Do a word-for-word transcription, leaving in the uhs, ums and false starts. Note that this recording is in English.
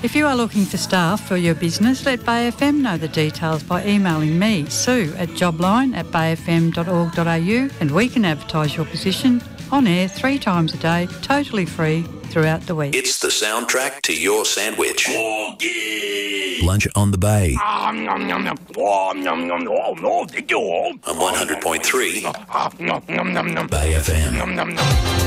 If you are looking for staff for your business, let Bay F M know the details by emailing me, Sue, at jobline at bayfm.org.au, and we can advertise your position on air three times a day, totally free throughout the week. It's the soundtrack to your sandwich. Lunch on the Bay. On one hundred point three Bay F M.